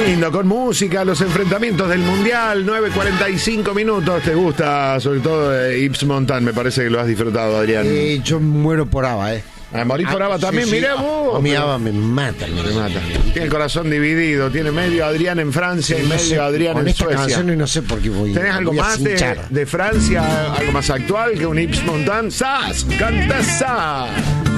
lindo, con música, los enfrentamientos del Mundial, 9:45 minutos. ¿Te gusta, sobre todo, Yves Montand? Me parece que lo has disfrutado, Adrián. Yo muero por ABBA, Morir por ABBA también, sí, mirá vos. Mi ABBA me mata. Tiene el corazón dividido, tiene medio Adrián en Francia y medio Adrián en Suecia. Canción y no sé por qué ¿Tenés algo más de Francia, algo más actual que un Yves Montand? ¡Sas! ¡Canta Sas!